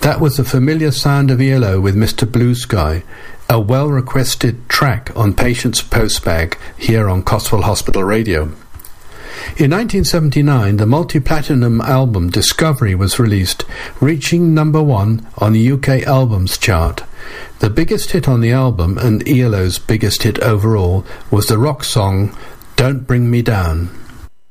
That was the familiar sound of ELO with Mr. Blue Sky, a well-requested track on Patients Postbag here on Cotswold Hospital Radio. In 1979, the multi-platinum album Discovery was released, reaching number 1 on the UK Albums Chart. The biggest hit on the album, and ELO's biggest hit overall, was the rock song Don't Bring Me Down.